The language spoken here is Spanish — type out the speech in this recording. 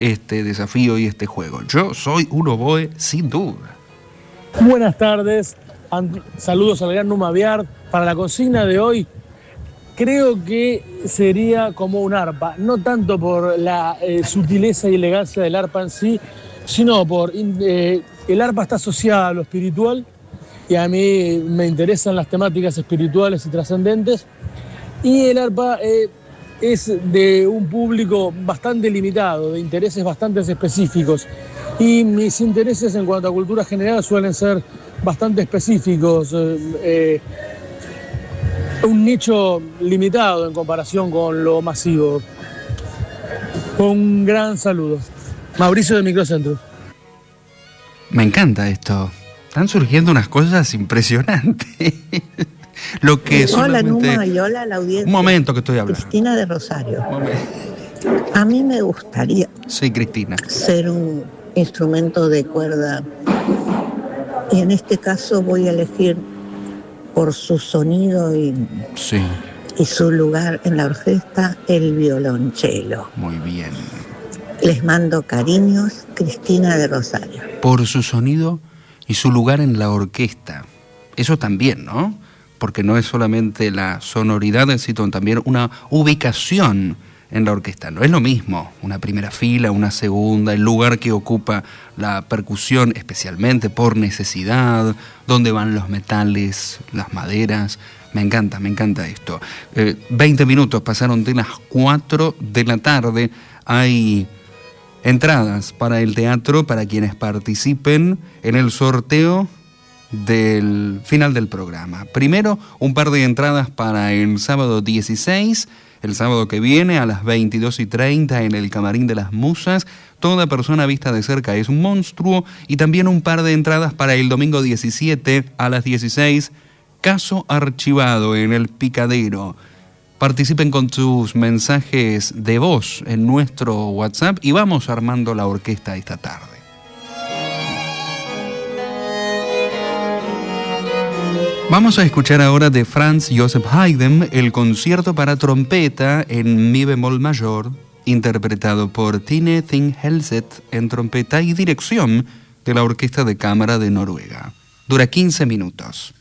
este desafío y este juego. Yo soy un oboe sin duda. Buenas tardes, saludos al gran Numa Biard. Para la consigna de hoy, creo que sería como un arpa, no tanto por la sutileza y elegancia del arpa en sí, sino por el arpa está asociada a lo espiritual y a mí me interesan las temáticas espirituales y trascendentes, y el arpa es de un público bastante limitado, de intereses bastante específicos, y mis intereses en cuanto a cultura general suelen ser bastante específicos, un nicho limitado en comparación con lo masivo. Un gran saludo. Mauricio de Microcentro. Me encanta esto. Están surgiendo unas cosas impresionantes. Lo que hola solamente... Numa y hola a la audiencia. Un momento que estoy hablando. Cristina de Rosario. A mí me gustaría Cristina. ser un instrumento de cuerda. Y en este caso voy a elegir por su sonido y su lugar en la orquesta, el violonchelo. Muy bien. Les mando cariños, Cristina de Rosario. Por su sonido y su lugar en la orquesta. Eso también, ¿no? Porque no es solamente la sonoridad, sino también una ubicación en la orquesta. No es lo mismo una primera fila, una segunda, el lugar que ocupa la percusión, especialmente por necesidad, dónde van los metales, las maderas. Me encanta esto. 20 minutos pasaron de las 4 de la tarde. Hay entradas para el teatro para quienes participen en el sorteo del final del programa. Primero, un par de entradas para el sábado 16, el sábado que viene a las 22:30 en el Camarín de las Musas. Toda persona vista de cerca es un monstruo. Y también un par de entradas para el domingo 17 a las 16, Caso Archivado en el Picadero. Participen con sus mensajes de voz en nuestro WhatsApp y vamos armando la orquesta esta tarde. Vamos a escuchar ahora de Franz Joseph Haydn el concierto para trompeta en mi bemol mayor, interpretado por Tine Thing Helseth en trompeta y dirección de la Orquesta de Cámara de Noruega. Dura 15 minutos.